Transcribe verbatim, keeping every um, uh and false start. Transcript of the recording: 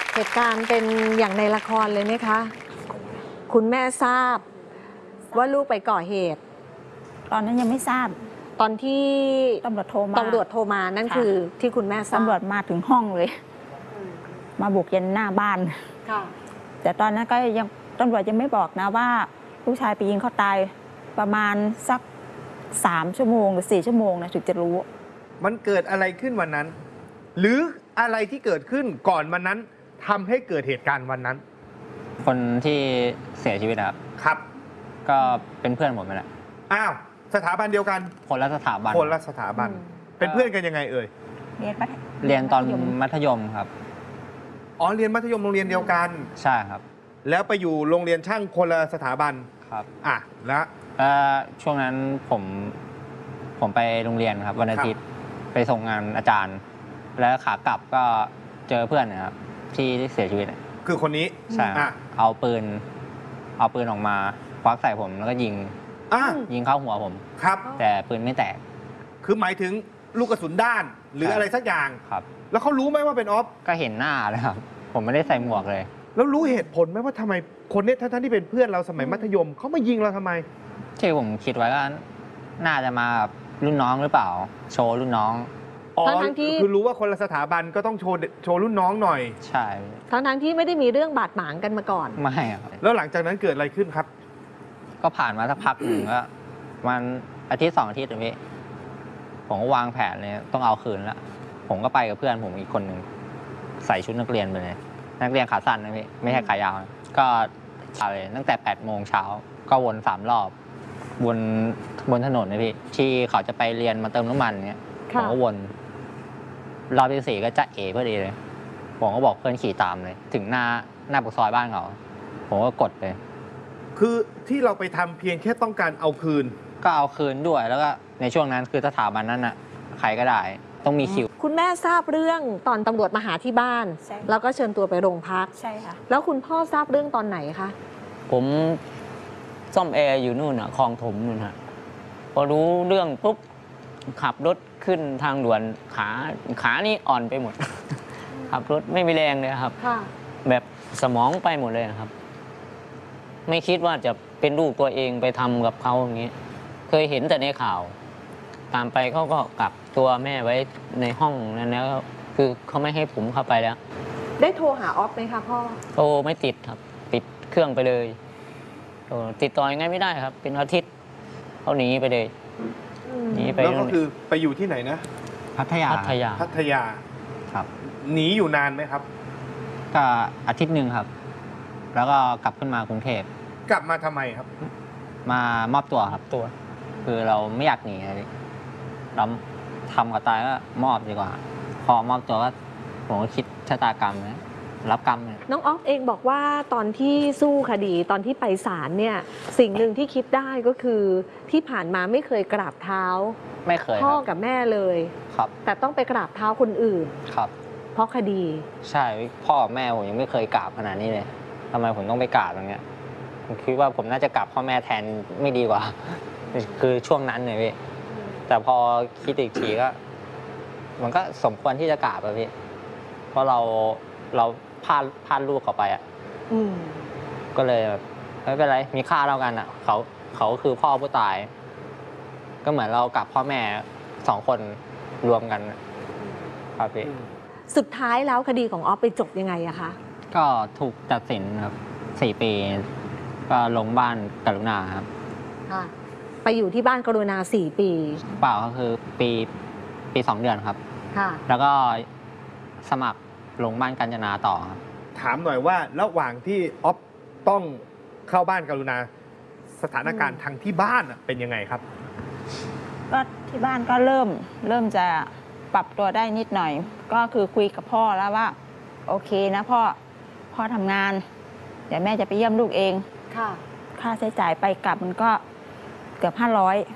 เหตุการณ์เป็นอย่างในละครเลยไหมคะ คุณแม่ทราบว่าลูกไปก่อเหตุตอนนั้นยังไม่ทราบตอนที่ตำรวจโทรมาตำรวจโทรมานั่นคือที่คุณแม่ทราบตำรวจมาถึงห้องเลย มาบุกยันหน้าบ้านค่ะแต่ตอนนั้นก็ยังตำรวจยังไม่บอกนะว่าลูกชายไปยิงเขาตายประมาณสักสามชั่วโมงหรือสี่ชั่วโมงนะถึงจะรู้มันเกิดอะไรขึ้นวันนั้น หรืออะไรที่เกิดขึ้นก่อนวันนั้นทำให้เกิดเหตุการณ์วันนั้นคนที่เสียชีวิตครับครับก็เป็นเพื่อนผมนั่นแหละอ้าวสถาบันเดียวกันคนละสถาบันคนละสถาบัน เป็นเพื่อนกันยังไงเอ่ยเรียนเรียนตอนมัธยมครับอ๋อเรียนมัธยมโรงเรียนเดียวกันใช่ครับแล้วไปอยู่โรงเรียนช่างคนละสถาบันครับอ่ะแล้วช่วงนั้นผมผมไปโรงเรียนครับวันอาทิตย์ไปส่งงานอาจารย์ แล้วขากลับก็เจอเพื่อนนะครับที่เสียชีวิตคือคนนี้ใช่เอาปืนเอาปืนออกมาควักใส่ผมแล้วก็ยิงยิงเข้าหัวผมครับแต่ปืนไม่แตกคือหมายถึงลูกกระสุนด้านหรืออะไรสักอย่างครับแล้วเขารู้ไหมว่าเป็นออฟก็เห็นหน้าเลยครับผมไม่ได้ใส่หมวกเลยแล้วรู้เหตุผลไหมว่าทำไมคนนี้ท่านที่เป็นเพื่อนเราสมัยมัธยมเขามายิงเราทำไมที่ผมคิดไว้ก็น่าจะมารุ่นน้องหรือเปล่าโชว์รุ่นน้องอ๋อคือรู้ว่าคนละสถาบันก็ต้องโชว์โชว์รุ่นน้องหน่อยใช่ทั้งทั้งที่ไม่ได้มีเรื่องบาดหมางกันมาก่อนไม่ครับแล้วหลังจากนั้นเกิดอะไรขึ้นครับก็ผ่านมาสักพักหนึ่งก็มันอาทิตย์สองอาทิตย์อย่างนี้ผมก็วางแผนเลยต้องเอาคืนแล้วผมก็ไปกับเพื่อนผมอีกคนหนึ่งใส่ชุดนักเรียนไปเลยนักเรียนขาสั้นนะพี่ไม่ใช่ขายาวก็อะไรตั้งแต่แปดโมงเช้าก็วนสามรอบบนบนถนนนะพี่ที่เขาจะไปเรียนมาเติมน้ำมันเนี้ยผมก็วนรอบที่สี่ก็จะเอ๋พอดีเลยผมก็บอกเพื่อนขี่ตามเลยถึงหน้าหน้าปากซอยบ้านเขาผมก็กดเลยคือที่เราไปทำเพียงแค่ต้องการเอาคืนก็เอาคืนด้วยแล้วก็ในช่วงนั้นคือสถาบันนั้นน่ะใครก็ได้ต้องมีคิวคุณแม่ทราบเรื่องตอนตำรวจมาหาที่บ้านแล้วก็เชิญตัวไปโรงพักใช่ค่ะแล้วคุณพ่อทราบเรื่องตอนไหนคะผมซ่อมแอร์อยู่นู่นอ่ะคลองถมนู่นฮะพอรู้เรื่องปุ๊บขับรถขึ้นทางด่วนขาขานี่อ่อนไปหมดขับรถไม่มีแรงเลยครับแบบสมองไปหมดเลยครับ ไม่คิดว่าจะเป็นลูกตัวเองไปทำกับเขาอย่างนี้เคยเห็นแต่ในข่าวตามไปเขาก็กักตัวแม่ไว้ในห้องนั้นแล้วคือเขาไม่ให้ผมเข้าไปแล้วได้โทรหาออฟไหมคะพ่อโทรไม่ติดครับปิดเครื่องไปเลยติดต่อยังไงไม่ได้ครับเป็นอาทิตย์เขาหนีไปเลยหนีไปแล้วก็คือไปอยู่ที่ไหนนะพัทยาพัทยาพัทยาครับหนีอยู่นานไหมครับก็อาทิตย์หนึ่งครับแล้วก็กลับขึ้นมากรุงเทพกลับมาทำไมครับมามอบตัวครับตัวคือเราไม่อยากหนีเลยเราทำกับตายก็มอบดีกว่าพอมอบตัวก็ผมก็คิดชะตากรรมนะรับกรรมเลยน้องออฟเองบอกว่าตอนที่สู้คดีตอนที่ไปศาลเนี่ยสิ่งหนึ่งที่คิดได้ก็คือที่ผ่านมาไม่เคยกราบเท้าไม่เคยพ่อกับแม่เลยครับแต่ต้องไปกราบเท้าคนอื่นครับเพราะคดีใช่พ่อแม่ผมยังไม่เคยกราบขนาดนี้เลยทำไมผมต้องไปกราบอย่างเงี้ยผมคิดว่าผมน่าจะกราบพ่อแม่แทนไม่ดีกว่าคือช่วงนั้นเลยพี่แต่พอคิดอีกทีก็มันก็สมควรที่จะกราบอะพี่เพราะเราเราพลาดพลาดลูกเขาไปอ่ะก็เลยแบบไม่เป็นไรมีค่าเท่ากันอ่ะเขาเขาคือพ่อผู้ตายก็เหมือนเรากับพ่อแม่สองคนรวมกันครับพี่สุดท้ายแล้วคดีของออฟไปจบยังไงอะคะก็ถูกตัดสินครับสี่ปีก็ลงบ้านกรุณาครับไปอยู่ที่บ้านกรุณาสี่ปีเปล่าก็คือปีปีสองเดือนครับแล้วก็สมัครลงบ้านกาญจนาต่อครับถามหน่อยว่าระหว่างที่ออฟต้องเข้าบ้านกรุณาสถานการณ์ทางที่บ้านเป็นยังไงครับก็ที่บ้านก็เริ่มเริ่มจะปรับตัวได้นิดหน่อยก็คือคุยกับพ่อแล้วว่าโอเคนะพ่อพ่อทำงานเดี๋ยวแม่จะไปเยี่ยมลูกเองค่ะค่าใช้จ่ายไปกลับมันก็เกือบห้าร้อย